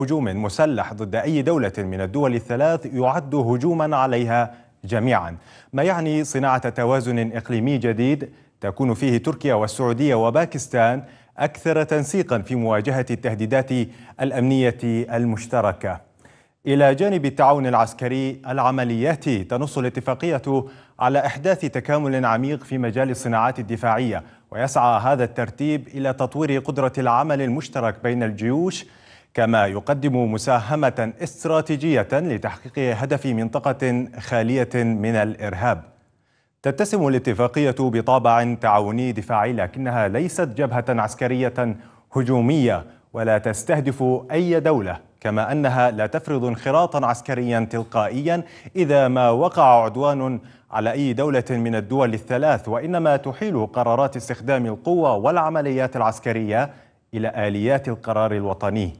هجوم مسلح ضد أي دولة من الدول الثلاث يعد هجوما عليها جميعا، ما يعني صناعة توازن إقليمي جديد تكون فيه تركيا والسعودية وباكستان أكثر تنسيقا في مواجهة التهديدات الأمنية المشتركة. إلى جانب التعاون العسكري، العمليات تنص الاتفاقية على إحداث تكامل عميق في مجال الصناعات الدفاعية، ويسعى هذا الترتيب إلى تطوير قدرة العمل المشترك بين الجيوش، كما يقدم مساهمة استراتيجية لتحقيق هدف منطقة خالية من الإرهاب. تتسم الاتفاقية بطابع تعاوني دفاعي، لكنها ليست جبهة عسكرية هجومية ولا تستهدف أي دولة، كما أنها لا تفرض انخراطا عسكريا تلقائيا إذا ما وقع عدوان على أي دولة من الدول الثلاث، وإنما تحيل قرارات استخدام القوة والعمليات العسكرية إلى آليات القرار الوطني.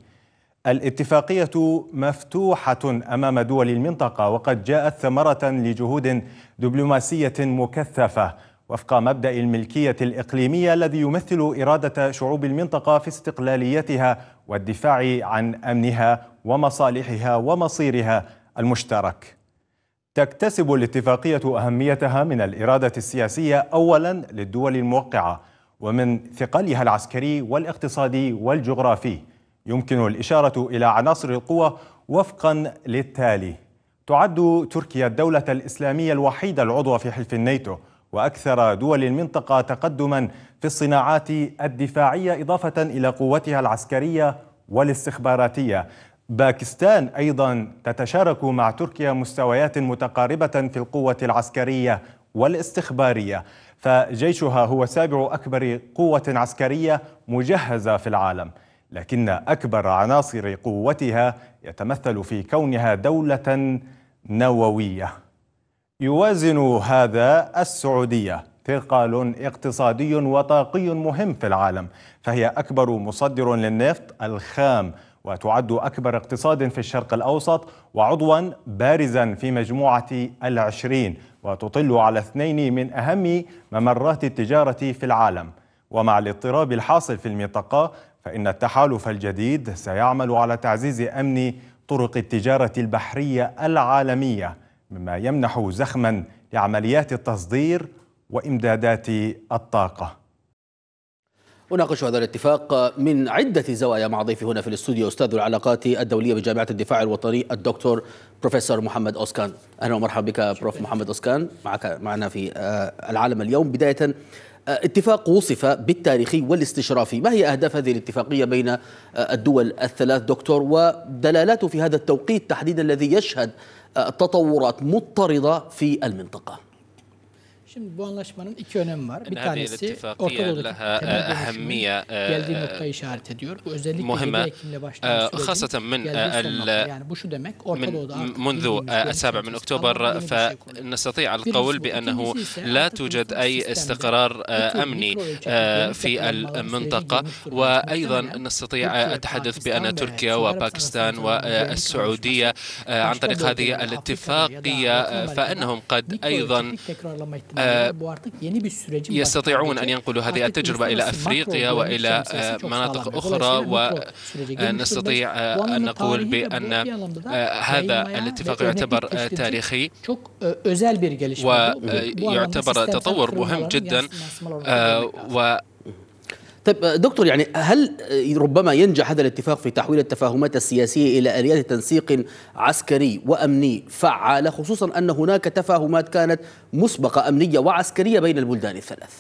الاتفاقية مفتوحة أمام دول المنطقة، وقد جاءت ثمرة لجهود دبلوماسية مكثفة وفق مبدأ الملكية الإقليمية الذي يمثل إرادة شعوب المنطقة في استقلاليتها والدفاع عن أمنها ومصالحها ومصيرها المشترك. تكتسب الاتفاقية أهميتها من الإرادة السياسية أولا للدول الموقعة، ومن ثقلها العسكري والاقتصادي والجغرافي. يمكن الإشارة إلى عناصر القوة وفقا للتالي: تعد تركيا الدولة الإسلامية الوحيدة العضوة في حلف الناتو، وأكثر دول المنطقة تقدما في الصناعات الدفاعية إضافة إلى قوتها العسكرية والاستخباراتية. باكستان أيضا تتشارك مع تركيا مستويات متقاربة في القوة العسكرية والاستخبارية، فجيشها هو سابع أكبر قوة عسكرية مجهزة في العالم، لكن أكبر عناصر قوتها يتمثل في كونها دولة نووية. يوازن هذا السعودية ثقل اقتصادي وطاقي مهم في العالم، فهي أكبر مصدر للنفط الخام، وتعد أكبر اقتصاد في الشرق الأوسط، وعضوا بارزا في مجموعة ال20، وتطل على 2 من أهم ممرات التجارة في العالم. ومع الاضطراب الحاصل في المنطقة، فإن التحالف الجديد سيعمل على تعزيز أمن طرق التجارة البحرية العالمية، مما يمنح زخما لعمليات التصدير وإمدادات الطاقة. أناقش هذا الاتفاق من عدة زوايا مع ضيفي هنا في الاستوديو أستاذ العلاقات الدولية بجامعة الدفاع الوطني الدكتور بروفيسور محمد أوسكان. أهلا ومرحبا بك بروف محمد أوسكان معنا في العالم اليوم. بداية، اتفاق وصف بالتاريخي والاستشرافي، ما هي أهداف هذه الاتفاقية بين الدول الثلاث دكتور، ودلالاته في هذا التوقيت تحديدا الذي يشهد تطورات مضطردة في المنطقة؟ Şimdi bu anlaşmanın iki önemi var. Bir tanesi Orta Doğu'daki temel dönüşümün geldiği noktayı işaret ediyor. Bu özellikle 7 Ekim'le başlayan sürecin geldiği son nokta. Yani bu şu demek, Orta Doğu'da منذ 7 من أكتوبر فنستطيع القول بأنه لا توجد أي استقرار أمني في المنطقة، وأيضا نستطيع التحدث بأن تركيا وباكستان والسعودية عن طريق هذه الاتفاقية فإنهم قد أيضا يستطيعون أن ينقلوا هذه التجربة إلى أفريقيا وإلى مناطق أخرى، ونستطيع أن نقول بأن هذا الاتفاق يعتبر تاريخي ويعتبر تطور مهم جدا. طيب دكتور، يعني هل ربما ينجح هذا الاتفاق في تحويل التفاهمات السياسية إلى آليات تنسيق عسكري وأمني فعالة، خصوصا أن هناك تفاهمات كانت مسبقة أمنية وعسكرية بين البلدان الثلاث؟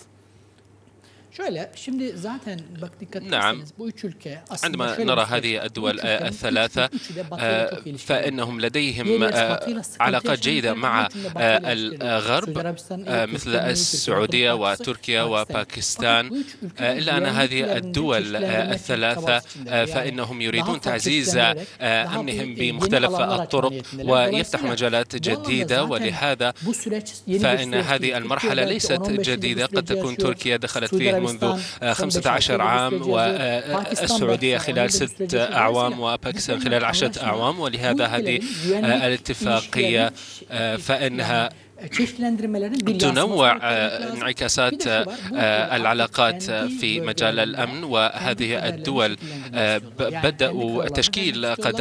نعم، عندما نرى هذه الدول الثلاثة فإنهم لديهم علاقات جيدة مع الغرب مثل السعودية وتركيا وباكستان، إلا أن هذه الدول الثلاثة فإنهم يريدون تعزيز أمنهم بمختلف الطرق ويفتح مجالات جديدة، ولهذا فإن هذه المرحلة ليست جديدة. قد تكون تركيا دخلت فيه منذ 15 عام، والسعودية خلال 6 أعوام، وباكستان خلال 10 أعوام، ولهذا هذه الاتفاقية فإنها تنوع انعكاسات العلاقات في مجال الأمن، وهذه الدول بدأوا تشكيل